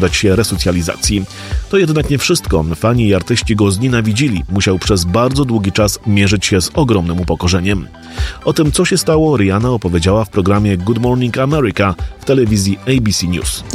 poddać się resocjalizacji. To jednak nie wszystko. Fani i artyści go znienawidzili. Musiał przez bardzo długi czas mierzyć się z ogromnym upokorzeniem. O tym, co się stało, Rihanna opowiedziała w programie Good Morning America w telewizji ABC News.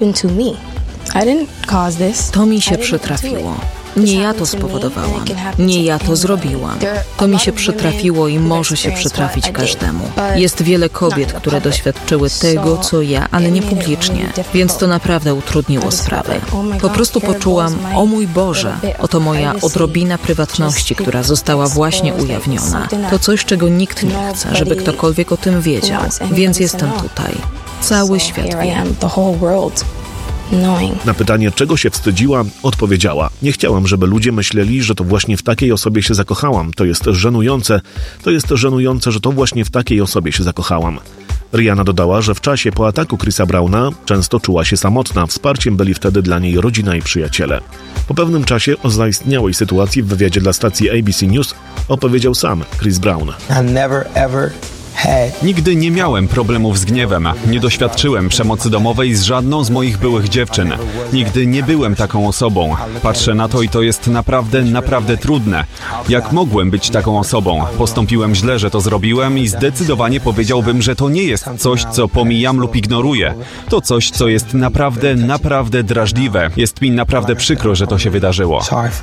To mi się przytrafiło. Nie ja to spowodowałam. Nie ja to zrobiłam. To mi się przytrafiło i może się przytrafić każdemu. Jest wiele kobiet, które doświadczyły tego, co ja, ale nie publicznie. Więc to naprawdę utrudniło sprawę. Po prostu poczułam, o mój Boże, oto moja odrobina prywatności, która została właśnie ujawniona. To coś, czego nikt nie chce, żeby ktokolwiek o tym wiedział. Więc jestem tutaj. Cały świat wie. Na pytanie, czego się wstydziła, odpowiedziała: nie chciałam, żeby ludzie myśleli, że to właśnie w takiej osobie się zakochałam. To jest żenujące, że to właśnie w takiej osobie się zakochałam. Rihanna dodała, że w czasie po ataku Chrisa Browna często czuła się samotna. Wsparciem byli wtedy dla niej rodzina i przyjaciele. Po pewnym czasie o zaistniałej sytuacji w wywiadzie dla stacji ABC News opowiedział sam Chris Brown. Nigdy nie miałem problemów z gniewem. Nie doświadczyłem przemocy domowej z żadną z moich byłych dziewczyn. Nigdy nie byłem taką osobą. Patrzę na to i to jest naprawdę trudne. Jak mogłem być taką osobą? Postąpiłem źle, że to zrobiłem i zdecydowanie powiedziałbym, że to nie jest coś, co pomijam lub ignoruję. To coś, co jest naprawdę drażliwe. Jest mi naprawdę przykro, że to się wydarzyło.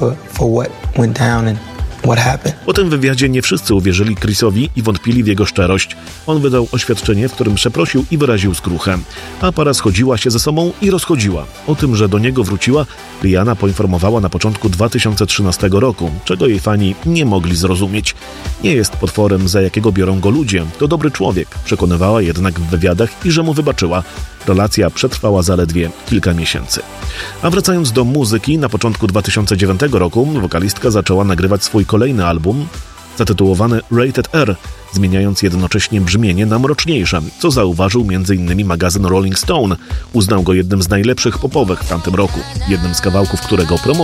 Po tym wywiadzie nie wszyscy uwierzyli Chrisowi i wątpili w jego szczerość. On wydał oświadczenie, w którym przeprosił i wyraził skruchę. A para schodziła się ze sobą i rozchodziła. O tym, że do niego wróciła, Rihanna poinformowała na początku 2013 roku, czego jej fani nie mogli zrozumieć. Nie jest potworem, za jakiego biorą go ludzie. To dobry człowiek, przekonywała jednak w wywiadach i że mu wybaczyła. Relacja przetrwała zaledwie kilka miesięcy. A wracając do muzyki, na początku 2009 roku wokalistka zaczęła nagrywać swój kolejny album, zatytułowany Rated R, zmieniając jednocześnie brzmienie na mroczniejsze, co zauważył m.in. magazyn Rolling Stone. Uznał go jednym z najlepszych popowych w tamtym roku. Jednym z kawałków, którego promowała